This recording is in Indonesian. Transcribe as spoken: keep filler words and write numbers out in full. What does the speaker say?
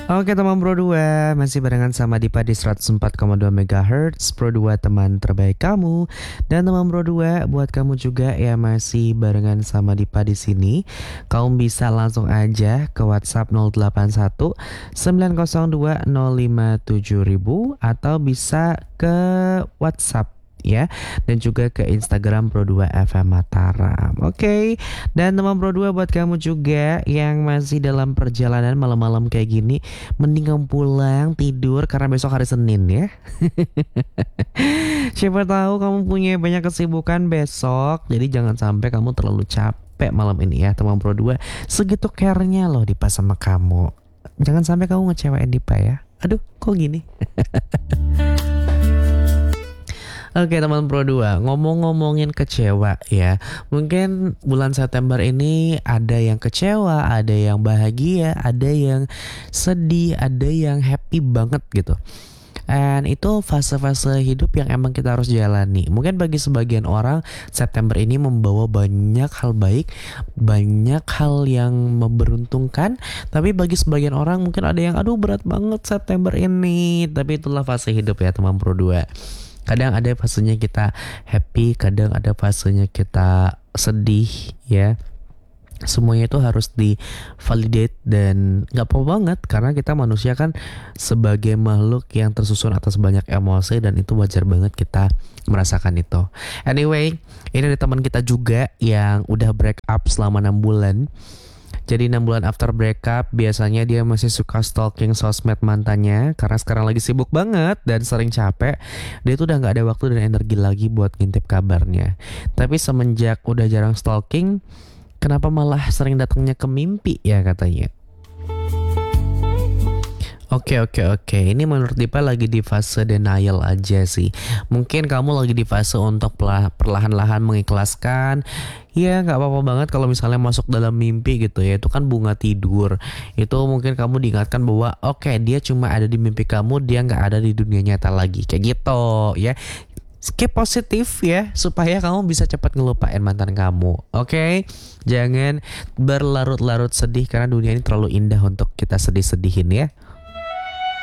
Oke teman Pro dua, masih barengan sama Dipa di seratus empat koma dua MHz Pro dua, teman terbaik kamu. Dan teman Pro dua, buat kamu juga ya masih barengan sama Dipa di sini. Kamu bisa langsung aja ke WhatsApp nol delapan satu sembilan nol dua nol lima tujuh ribu atau bisa ke WhatsApp ya, dan juga ke Instagram Pro dua F M Mataram. Oke, okay. Dan teman Pro dua, buat kamu juga yang masih dalam perjalanan malam-malam kayak gini, mending kamu pulang tidur karena besok hari Senin ya. Siapa tahu kamu punya banyak kesibukan besok, jadi jangan sampai kamu terlalu capek malam ini ya teman Pro dua. Segitu care-nya loh Dipa sama kamu. Jangan sampai kamu ngecewain Dipa ya. Aduh, kok gini? Oke teman Pro dua, ngomong-ngomongin kecewa ya. Mungkin bulan September ini ada yang kecewa, ada yang bahagia, ada yang sedih, ada yang happy banget gitu. And itu fase-fase hidup yang emang kita harus jalani. Mungkin bagi sebagian orang September ini membawa banyak hal baik, banyak hal yang memberuntungkan. Tapi bagi sebagian orang mungkin ada yang aduh berat banget September ini. Tapi itulah fase hidup ya teman Pro dua. Kadang ada fasenya kita happy, kadang ada fasenya kita sedih ya. Semuanya itu harus di validate dan gak apa-apa banget, karena kita manusia kan sebagai makhluk yang tersusun atas banyak emosi, dan itu wajar banget kita merasakan itu. Anyway, ini ada teman kita juga yang udah break up selama enam bulan. Jadi enam bulan after breakup, biasanya dia masih suka stalking sosmed mantannya karena sekarang lagi sibuk banget dan sering capek. Dia tuh udah gak ada waktu dan energi lagi buat ngintip kabarnya. Tapi semenjak udah jarang stalking, kenapa malah sering datangnya ke mimpi ya katanya. Oke oke oke, ini menurut Dipa lagi di fase denial aja sih. Mungkin kamu lagi di fase untuk perlahan-lahan mengikhlaskan. Ya gak apa-apa banget kalau misalnya masuk dalam mimpi gitu ya. Itu kan bunga tidur. Itu mungkin kamu diingatkan bahwa oke okay, dia cuma ada di mimpi kamu, dia gak ada di dunia nyata lagi. Kayak gitu ya. Keep positif ya, supaya kamu bisa cepat ngelupain mantan kamu. Oke, okay? Jangan berlarut-larut sedih karena dunia ini terlalu indah untuk kita sedih-sedihin ya.